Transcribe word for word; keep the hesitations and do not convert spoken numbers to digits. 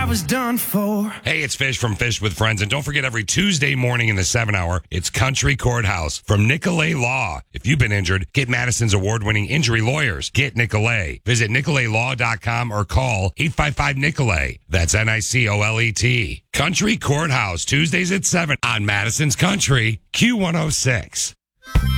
was done for. Hey, it's Fish from Fish with Friends. And don't forget, every Tuesday morning in the seven hour, it's Country Courthouse from Nicolay Law. If you've been injured, get Madison's award-winning injury lawyers. Get Nicolay. Visit Nicolay Law dot com or call eight five five Nicolay. That's N I C O L E T. Country Courthouse, Tuesdays at seven on Madison's Country, Q one oh six.